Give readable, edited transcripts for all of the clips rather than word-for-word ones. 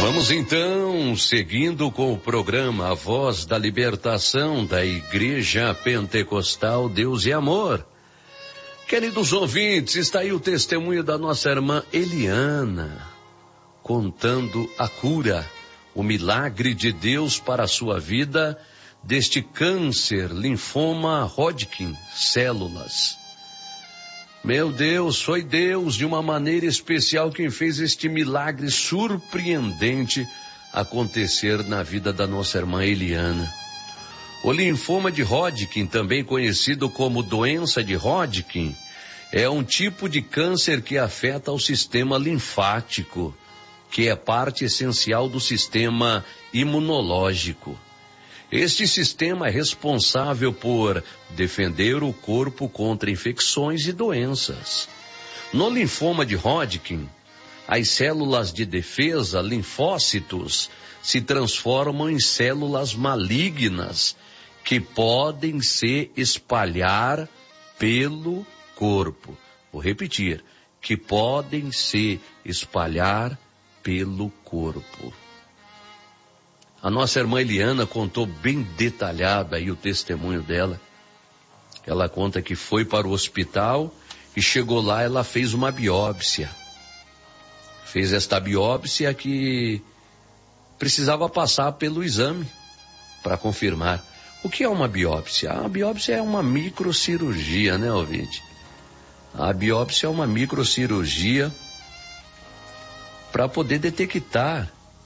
Vamos então, seguindo com o programa A Voz da Libertação da Igreja Pentecostal Deus e Amor. Queridos ouvintes, está aí o testemunho da nossa irmã Eliana, contando a cura, o milagre de Deus para a sua vida deste câncer, linfoma Hodgkin, células. Meu Deus, foi Deus de uma maneira especial quem fez este milagre surpreendente acontecer na vida da nossa irmã Eliana. O linfoma de Hodgkin, também conhecido como doença de Hodgkin, é um tipo de câncer que afeta o sistema linfático, que é parte essencial do sistema imunológico. Este sistema é responsável por defender o corpo contra infecções e doenças. No linfoma de Hodgkin, as células de defesa, linfócitos, se transformam em células malignas que podem se espalhar pelo corpo. Vou repetir, que podem se espalhar pelo corpo. A nossa irmã Eliana contou bem detalhada aí o testemunho dela. Ela conta que foi para o hospital e chegou lá, ela fez uma biópsia. Fez esta biópsia que precisava passar pelo exame para confirmar. O que é uma biópsia? A biópsia é uma microcirurgia, né, ouvinte? A biópsia é uma microcirurgia para poder detectar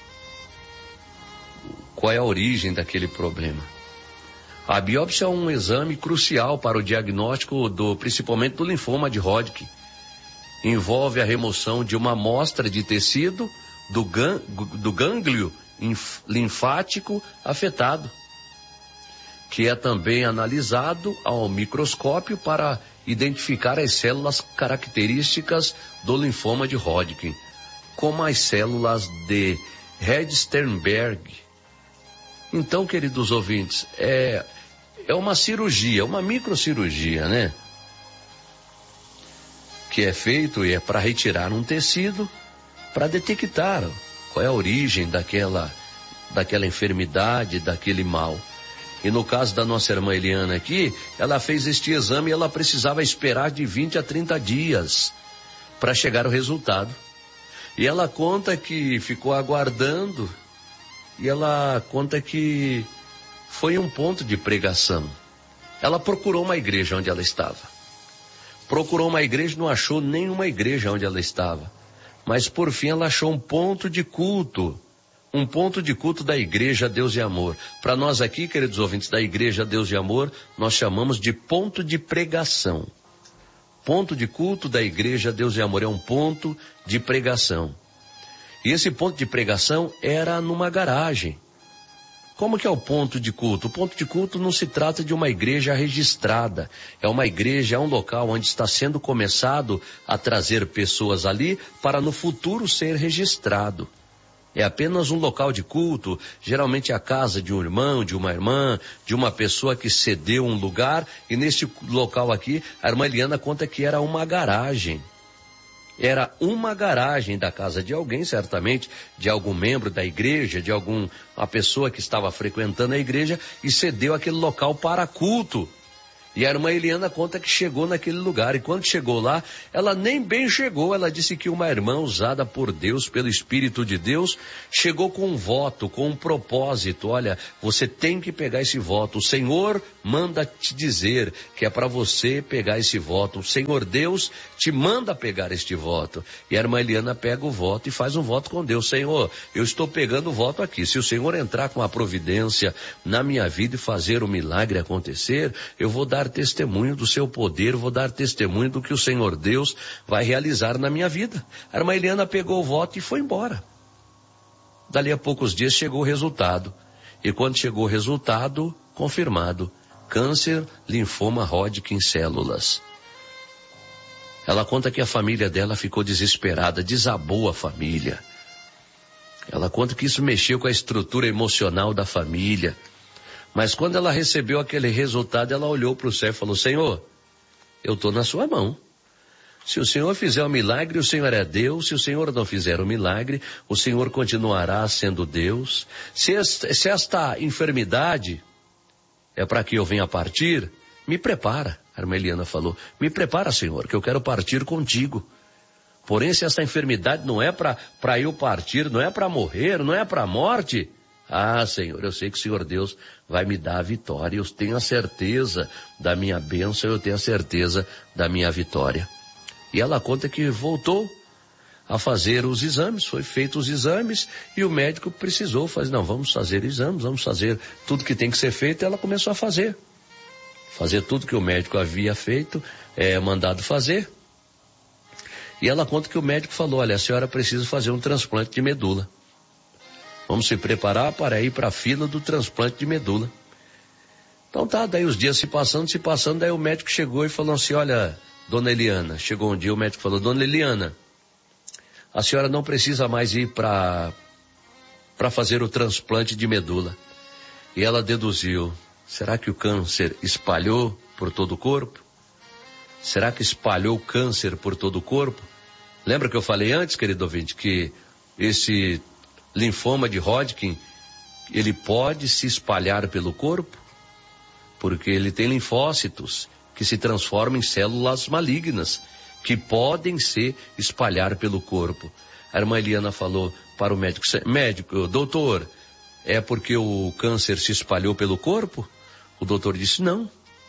qual é a origem daquele problema. A biópsia é um exame crucial para o diagnóstico principalmente do linfoma de Hodgkin. Envolve a remoção de uma amostra de tecido do gânglio linfático afetado, que é também analisado ao microscópio para identificar as células características do linfoma de Hodgkin, como as células de Red-Sternberg. Então, queridos ouvintes, é uma cirurgia, uma microcirurgia, né? Que é feito e é para retirar um tecido, para detectar qual é a origem daquela enfermidade, daquele mal. E no caso da nossa irmã Eliana aqui, ela fez este exame e ela precisava esperar de 20 a 30 dias para chegar o resultado. E ela conta que ficou aguardando. E ela conta que foi um ponto de pregação. Ela procurou uma igreja onde ela estava. Procurou uma igreja, não achou nenhuma igreja onde ela estava. Mas por fim ela achou um ponto de culto. Um ponto de culto da Igreja Deus e Amor. Para nós aqui, queridos ouvintes, da Igreja Deus e Amor, nós chamamos de ponto de pregação. Ponto de culto da Igreja Deus e Amor é um ponto de pregação. E esse ponto de pregação era numa garagem. Como que é o ponto de culto? O ponto de culto não se trata de uma igreja registrada. É uma igreja, é um local onde está sendo começado a trazer pessoas ali para no futuro ser registrado. É apenas um local de culto, geralmente a casa de um irmão, de uma irmã, de uma pessoa que cedeu um lugar. E neste local aqui, a irmã Eliana conta que era uma garagem. Era uma garagem da casa de alguém, certamente, de algum membro da igreja, de uma pessoa que estava frequentando a igreja e cedeu aquele local para culto. E a irmã Eliana conta que chegou naquele lugar, e quando chegou lá, ela nem bem chegou. Ela disse que uma irmã usada por Deus, pelo Espírito de Deus, chegou com um voto, com um propósito. Olha, você tem que pegar esse voto. O Senhor manda te dizer que é para você pegar esse voto. O Senhor Deus te manda pegar este voto. E a irmã Eliana pega o voto e faz um voto com Deus. Senhor, eu estou pegando o voto aqui. Se o Senhor entrar com a providência na minha vida e fazer o milagre acontecer, eu vou dar testemunho do seu poder, vou dar testemunho do que o Senhor Deus vai realizar na minha vida. A irmã Eliana pegou o voto e foi embora. Dali a poucos dias chegou o resultado. E quando chegou o resultado, confirmado: câncer, linfoma Hodgkin, células. Ela conta que a família dela ficou desesperada, desabou a família. Ela conta que isso mexeu com a estrutura emocional da família. Mas quando ela recebeu aquele resultado, ela olhou para o céu e falou: Senhor, eu estou na sua mão. Se o Senhor fizer o milagre, o Senhor é Deus. Se o Senhor não fizer o milagre, o Senhor continuará sendo Deus. Se esta enfermidade é para que eu venha partir, me prepara, a irmã Eliana falou. Me prepara, Senhor, que eu quero partir contigo. Porém, se esta enfermidade não é para eu partir, não é para morrer, não é para a morte, Senhor, eu sei que o Senhor Deus vai me dar a vitória. Eu tenho a certeza da minha bênção, eu tenho a certeza da minha vitória. E ela conta que voltou a fazer os exames, foi feito os exames e o médico precisou fazer, não, vamos fazer exames, vamos fazer tudo que tem que ser feito. Ela começou a fazer tudo que o médico havia feito, mandado fazer. E ela conta que o médico falou, olha, a senhora precisa fazer um transplante de medula. Vamos se preparar para ir para a fila do transplante de medula. Então tá, daí os dias se passando, daí o médico chegou e falou assim, olha, dona Eliana, chegou um dia o médico falou, dona Eliana, a senhora não precisa mais ir para fazer o transplante de medula. E ela deduziu, será que o câncer espalhou por todo o corpo? Será que espalhou o câncer por todo o corpo? Lembra que eu falei antes, querido ouvinte, que esse linfoma de Hodgkin, ele pode se espalhar pelo corpo? Porque ele tem linfócitos que se transformam em células malignas, que podem se espalhar pelo corpo. A irmã Eliana falou para o médico, doutor, é porque o câncer se espalhou pelo corpo? O doutor disse, não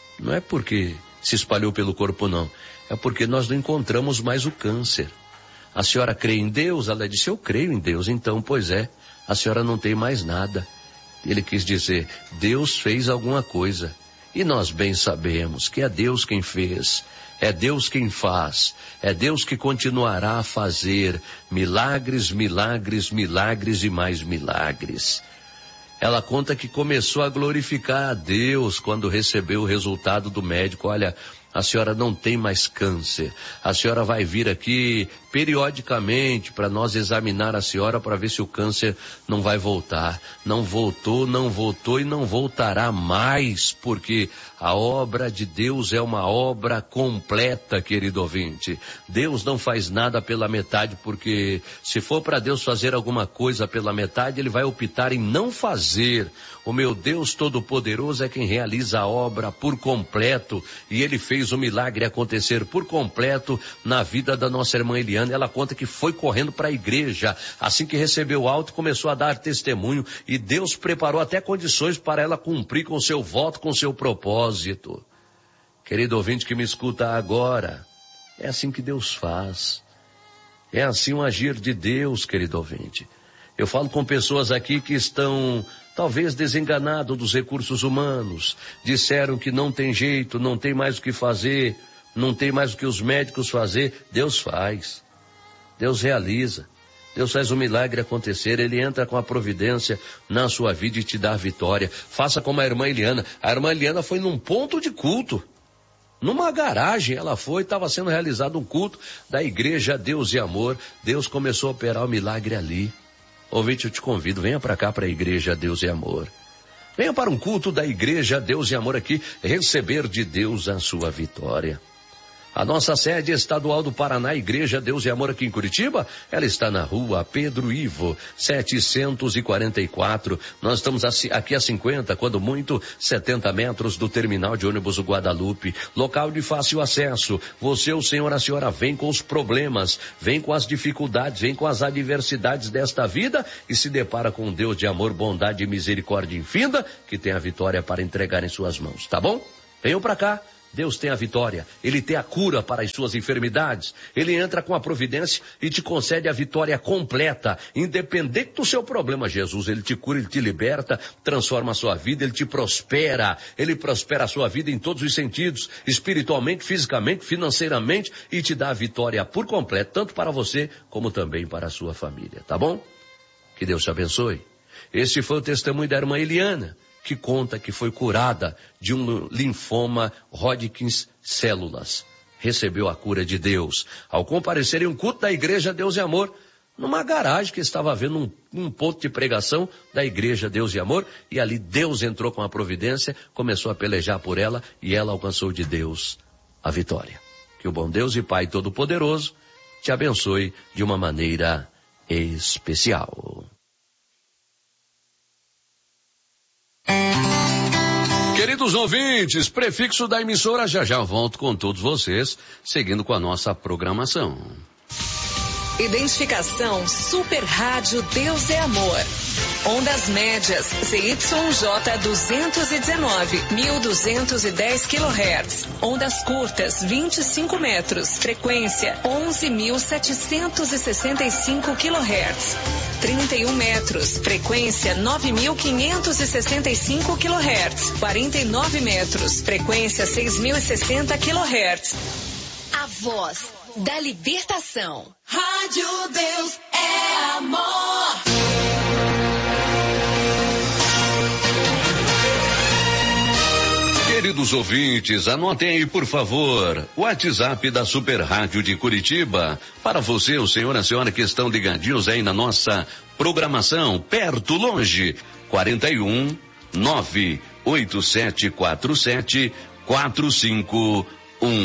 é porque se espalhou pelo corpo não, é porque nós não encontramos mais o câncer. A senhora crê em Deus? Ela disse, eu creio em Deus. Então, pois é, a senhora não tem mais nada. Ele quis dizer, Deus fez alguma coisa. E nós bem sabemos que é Deus quem fez, é Deus quem faz, é Deus que continuará a fazer milagres, milagres, milagres e mais milagres. Ela conta que começou a glorificar a Deus quando recebeu o resultado do médico. Olha, a senhora não tem mais câncer. A senhora vai vir aqui periodicamente para nós examinar a senhora para ver se o câncer não vai voltar. Não voltou e não voltará mais, porque a obra de Deus é uma obra completa, querido ouvinte. Deus não faz nada pela metade, porque se for para Deus fazer alguma coisa pela metade, Ele vai optar em não fazer. O meu Deus Todo-Poderoso é quem realiza a obra por completo, e Ele fez o milagre acontecer por completo na vida da nossa irmã Eliana. Ela conta que foi correndo para a igreja, assim que recebeu o alto, começou a dar testemunho, e Deus preparou até condições para ela cumprir com seu voto, com seu propósito. Querido ouvinte que me escuta agora, é assim que Deus faz. É assim um agir de Deus, querido ouvinte. Eu falo com pessoas aqui que estão talvez desenganados dos recursos humanos. Disseram que não tem jeito, não tem mais o que fazer, não tem mais o que os médicos fazer. Deus faz. Deus realiza. Deus faz o milagre acontecer. Ele entra com a providência na sua vida e te dá a vitória. Faça como a irmã Eliana. A irmã Eliana foi num ponto de culto. Numa garagem ela foi, estava sendo realizado um culto da igreja Deus e Amor. Deus começou a operar o milagre ali. Ouvinte, eu te convido, venha para cá, para a igreja Deus e Amor. Venha para um culto da igreja Deus e Amor aqui, receber de Deus a sua vitória. A nossa sede estadual do Paraná, Igreja Deus e Amor aqui em Curitiba, ela está na rua Pedro Ivo, 744. Nós estamos aqui a 50, quando muito, 70 metros do terminal de ônibus Guadalupe. Local de fácil acesso. Você, o senhor, a senhora, vem com os problemas, vem com as dificuldades, vem com as adversidades desta vida e se depara com um Deus de amor, bondade e misericórdia infinda, que tem a vitória para entregar em suas mãos, tá bom? Venham para cá. Deus tem a vitória, Ele tem a cura para as suas enfermidades, Ele entra com a providência e te concede a vitória completa, independente do seu problema. Jesus, Ele te cura, Ele te liberta, transforma a sua vida, Ele te prospera, Ele prospera a sua vida em todos os sentidos, espiritualmente, fisicamente, financeiramente, e te dá a vitória por completo, tanto para você como também para a sua família, tá bom? Que Deus te abençoe. Este foi o testemunho da irmã Eliana, que conta que foi curada de um linfoma Hodgkin células. Recebeu a cura de Deus ao comparecer em um culto da igreja Deus e Amor, numa garagem que estava havendo um ponto de pregação da igreja Deus e Amor, e ali Deus entrou com a providência, começou a pelejar por ela, e ela alcançou de Deus a vitória. Que o bom Deus e Pai Todo-Poderoso te abençoe de uma maneira especial. Queridos ouvintes, prefixo da emissora, já volto com todos vocês, seguindo com a nossa programação. Identificação Super Rádio Deus é Amor. Ondas médias ZYJ 219, 1210 kHz. Ondas curtas 25 metros. Frequência 11.765 kHz. 31 metros. Frequência 9.565 kHz. 49 metros. Frequência 6.060 kHz. A voz da libertação. Rádio Deus é Amor. Queridos ouvintes, anotem aí, por favor, o WhatsApp da Super Rádio de Curitiba. Para você, o senhor e a senhora que estão ligadinhos aí na nossa programação, perto, longe, 41 98747 45